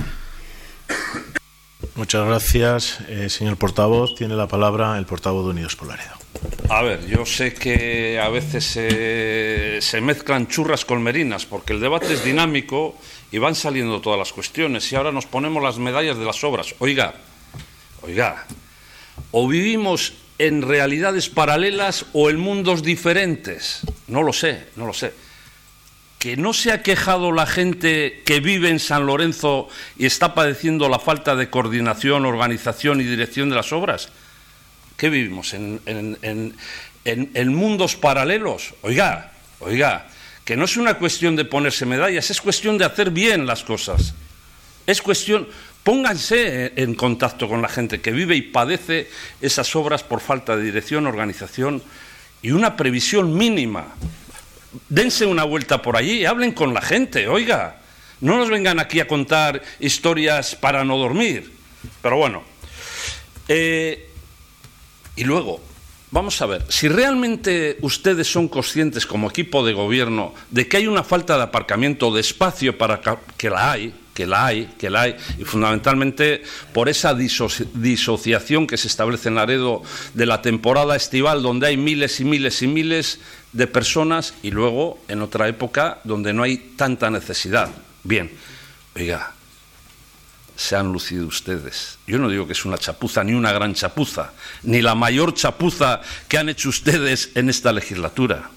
Muchas gracias, eh, señor portavoz. Tiene la palabra el portavoz de Unidos por Laredo. A ver, yo sé que a veces se, se mezclan churras con merinas, porque el debate es dinámico y van saliendo todas las cuestiones, y ahora nos ponemos las medallas de las obras. Oiga, oiga, o vivimos en realidades paralelas o en mundos diferentes. No lo sé, no lo sé. ¿Que no se ha quejado la gente que vive en San Lorenzo y está padeciendo la falta de coordinación, organización y dirección de las obras? ¿Qué vivimos? ¿En, en, en, en, en mundos paralelos? Oiga, oiga, que no es una cuestión de ponerse medallas, es cuestión de hacer bien las cosas. Es cuestión... Pónganse en contacto con la gente que vive y padece esas obras por falta de dirección, organización y una previsión mínima. Dense una vuelta por allí, hablen con la gente, oiga. No nos vengan aquí a contar historias para no dormir. Pero bueno. Eh, y luego, vamos a ver, si realmente ustedes son conscientes como equipo de gobierno de que hay una falta de aparcamiento, de espacio para que la hay, que la hay, que la hay, y fundamentalmente por esa disoci disociación que se establece en Laredo de la temporada estival, donde hay miles y miles y miles de personas, y luego en otra época donde no hay tanta necesidad. Bien, oiga, se han lucido ustedes. Yo no digo que es una chapuza, ni una gran chapuza, ni la mayor chapuza que han hecho ustedes en esta legislatura.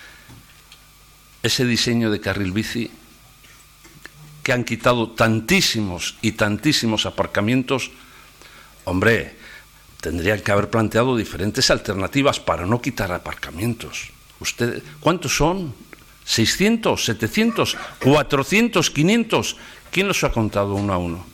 Ese diseño de carril bici, que han quitado tantísimos y tantísimos aparcamientos, hombre, tendrían que haber planteado diferentes alternativas para no quitar aparcamientos. Ustedes, ¿cuántos son? ¿seiscientos, setecientos, cuatrocientos, quinientos? ¿Quién los ha contado uno a uno?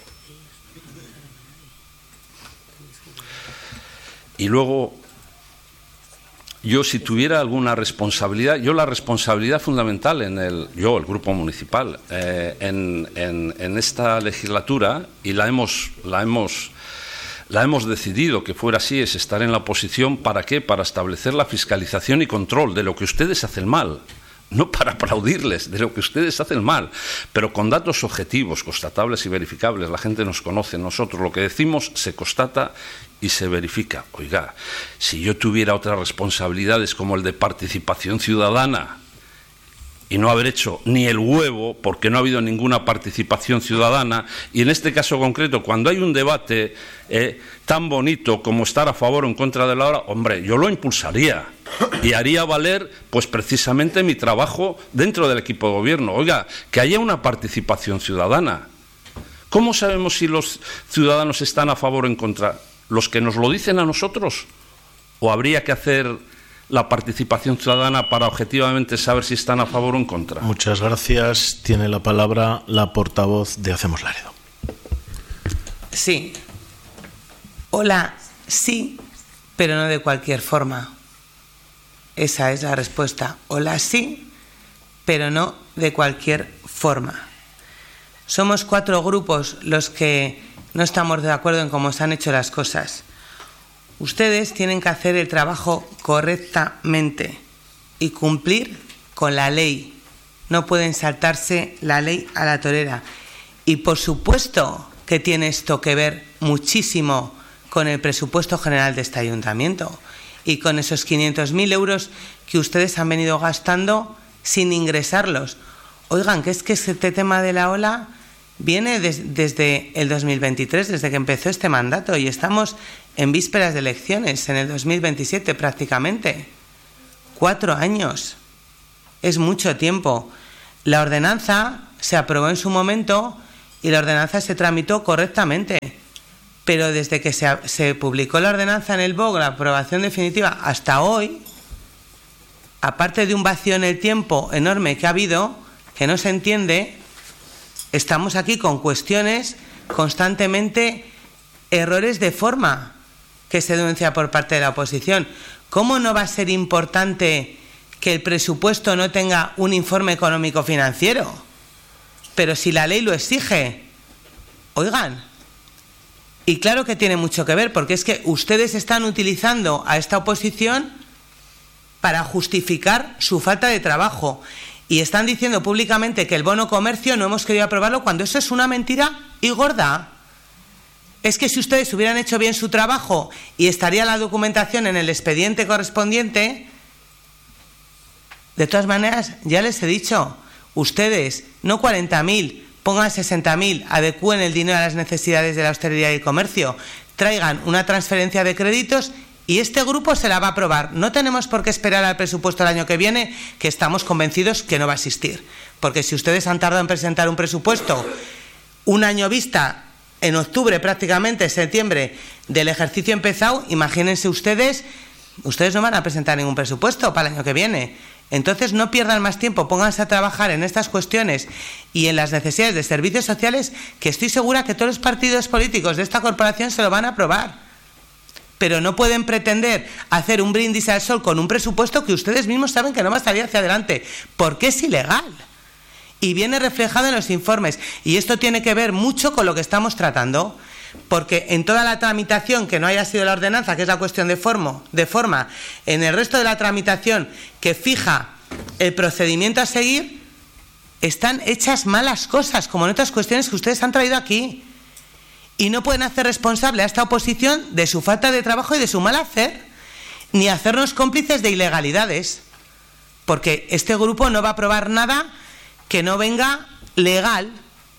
Y luego, yo si tuviera alguna responsabilidad, yo la responsabilidad fundamental en el, yo, el grupo municipal, eh, en, en, en esta legislatura, y la hemos, la hemos, la hemos decidido que fuera así, es estar en la oposición. ¿Para qué? Para establecer la fiscalización y control de lo que ustedes hacen mal. No para aplaudirles, de lo que ustedes hacen mal, pero con datos objetivos, constatables y verificables. La gente nos conoce, nosotros lo que decimos se constata y se verifica. Oiga, si yo tuviera otras responsabilidades como el de participación ciudadana y no haber hecho ni el huevo, porque no ha habido ninguna participación ciudadana, y en este caso concreto, cuando hay un debate eh, tan bonito como estar a favor o en contra de la obra, hombre, yo lo impulsaría y haría valer pues precisamente mi trabajo dentro del equipo de gobierno. Oiga, que haya una participación ciudadana. ¿Cómo sabemos si los ciudadanos están a favor o en contra? ¿Los que nos lo dicen a nosotros? ¿O habría que hacer la participación ciudadana para objetivamente saber si están a favor o en contra? Muchas gracias. Tiene la palabra la portavoz de Hacemos Laredo. Sí. Hola, sí, pero no de cualquier forma. Esa es la respuesta. Hola, sí, pero no de cualquier forma. Somos cuatro grupos los que no estamos de acuerdo en cómo se han hecho las cosas. Ustedes tienen que hacer el trabajo correctamente y cumplir con la ley. No pueden saltarse la ley a la torera. Y por supuesto que tiene esto que ver muchísimo con el presupuesto general de este ayuntamiento. y con esos quinientos mil euros que ustedes han venido gastando sin ingresarlos. Oigan, que es que este tema de la ola viene des, desde el dos mil veintitrés, desde que empezó este mandato, y estamos en vísperas de elecciones, en el dos mil veintisiete prácticamente. Cuatro años. Es mucho tiempo. La ordenanza se aprobó en su momento y la ordenanza se tramitó correctamente. Pero desde que se, se publicó la ordenanza en el B O G, la aprobación definitiva, hasta hoy, aparte de un vacío en el tiempo enorme que ha habido, que no se entiende, estamos aquí con cuestiones constantemente, errores de forma que se denuncia por parte de la oposición. ¿Cómo no va a ser importante que el presupuesto no tenga un informe económico-financiero? Pero si la ley lo exige, oigan, y claro que tiene mucho que ver, porque es que ustedes están utilizando a esta oposición para justificar su falta de trabajo. Y están diciendo públicamente que el bono comercio no hemos querido aprobarlo, cuando eso es una mentira y gorda. Es que si ustedes hubieran hecho bien su trabajo y estaría la documentación en el expediente correspondiente, de todas maneras, ya les he dicho, ustedes, no cuarenta mil, pongan sesenta mil, adecúen el dinero a las necesidades de la hostelería y el comercio, traigan una transferencia de créditos y este grupo se la va a aprobar. No tenemos por qué esperar al presupuesto del año que viene, que estamos convencidos que no va a existir. Porque si ustedes han tardado en presentar un presupuesto un año vista, en octubre prácticamente, septiembre del ejercicio empezado, imagínense ustedes, ustedes no van a presentar ningún presupuesto para el año que viene. Entonces no pierdan más tiempo, pónganse a trabajar en estas cuestiones y en las necesidades de servicios sociales, que estoy segura que todos los partidos políticos de esta corporación se lo van a aprobar. Pero no pueden pretender hacer un brindis al sol con un presupuesto que ustedes mismos saben que no va a salir hacia adelante, porque es ilegal. Y viene reflejado en los informes. Y esto tiene que ver mucho con lo que estamos tratando, porque en toda la tramitación, que no haya sido la ordenanza, que es la cuestión de, forma, de forma, en el resto de la tramitación que fija el procedimiento a seguir, están hechas malas cosas, como en otras cuestiones que ustedes han traído aquí. Y no pueden hacer responsable a esta oposición de su falta de trabajo y de su mal hacer, ni hacernos cómplices de ilegalidades, porque este grupo no va a aprobar nada que no venga legal.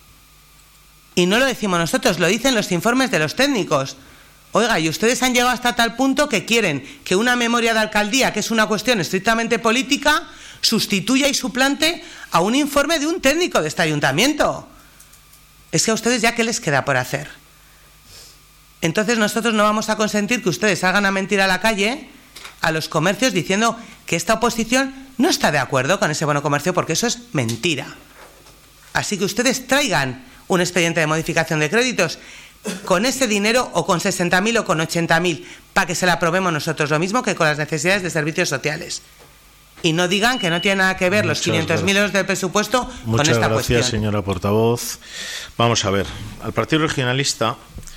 Y no lo decimos nosotros, lo dicen los informes de los técnicos. Oiga, y ustedes han llegado hasta tal punto que quieren que una memoria de alcaldía, que es una cuestión estrictamente política, sustituya y suplante a un informe de un técnico de este ayuntamiento. Es que a ustedes ya, ¿qué les queda por hacer? Entonces nosotros no vamos a consentir que ustedes salgan a mentir a la calle, a los comercios, diciendo que esta oposición no está de acuerdo con ese bono comercio, porque eso es mentira. Así que ustedes traigan un expediente de modificación de créditos con ese dinero, o con sesenta mil o con ochenta mil, para que se la aprobemos nosotros, lo mismo que con las necesidades de servicios sociales. Y no digan que no tiene nada que ver Muchas los quinientos mil euros del presupuesto Muchas con esta gracias, cuestión. Señora portavoz. Vamos a ver, al Partido Regionalista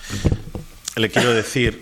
le quiero decir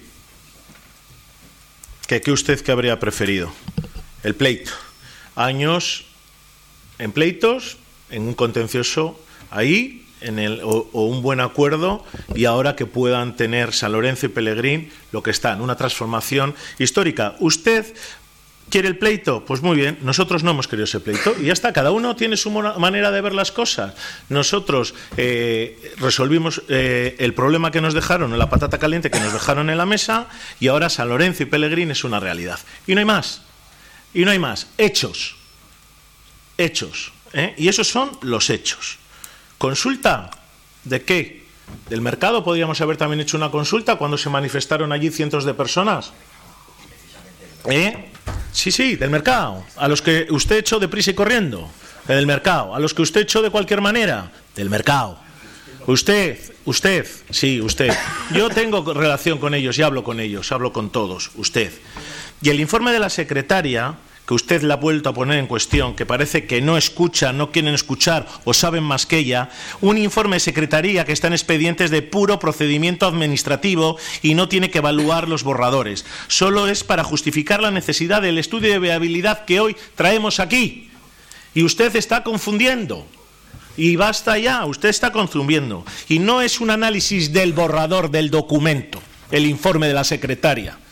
que ¿qué usted qué habría preferido? El pleito. Años en pleitos, en un contencioso ahí, en el, o, o un buen acuerdo, y ahora que puedan tener San Lorenzo y Pelegrín lo que está en una transformación histórica. Usted ¿quiere el pleito? Pues muy bien, nosotros no hemos querido ese pleito y ya está, cada uno tiene su manera de ver las cosas. Nosotros eh, resolvimos eh, el problema que nos dejaron, la patata caliente que nos dejaron en la mesa, y ahora San Lorenzo y Pelegrín es una realidad. Y no hay más, y no hay más. Hechos, hechos, ¿eh? Y esos son los hechos. ¿Consulta de qué? ¿Del mercado? Podríamos haber también hecho una consulta cuando se manifestaron allí cientos de personas. ¿Eh? Sí, sí, del mercado. A los que usted echó deprisa y corriendo, del mercado. A los que usted echó de cualquier manera, del mercado. Usted, usted, sí, usted. Yo tengo relación con ellos y hablo con ellos, hablo con todos, usted. Y el informe de la secretaria, que usted la ha vuelto a poner en cuestión, que parece que no escuchan, no quieren escuchar o saben más que ella, un informe de secretaría que está en expedientes de puro procedimiento administrativo y no tiene que evaluar los borradores. Solo es para justificar la necesidad del estudio de viabilidad que hoy traemos aquí. Y usted está confundiendo. Y basta ya, usted está confundiendo. Y no es un análisis del borrador del documento, el informe de la secretaria.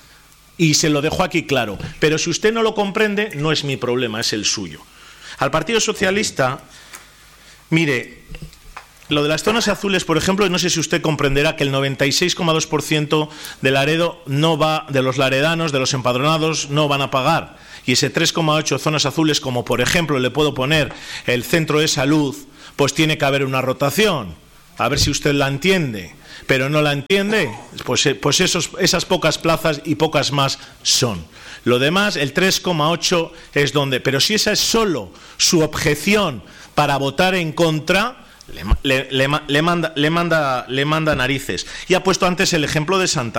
Y se lo dejo aquí claro. Pero si usted no lo comprende, no es mi problema, es el suyo. Al Partido Socialista, mire, lo de las zonas azules, por ejemplo, no sé si usted comprenderá que el noventa y seis coma dos por ciento de Laredo no va, de los laredanos, de los empadronados, no van a pagar. Y ese tres coma ocho zonas azules, como por ejemplo le puedo poner el centro de salud, pues tiene que haber una rotación. A ver si usted la entiende. Pero no la entiende, pues, pues esos, esas pocas plazas y pocas más son. Lo demás, el tres coma ocho es donde. Pero si esa es solo su objeción para votar en contra, le, le, le, le, manda, le, manda, le manda narices. Y ha puesto antes el ejemplo de Santa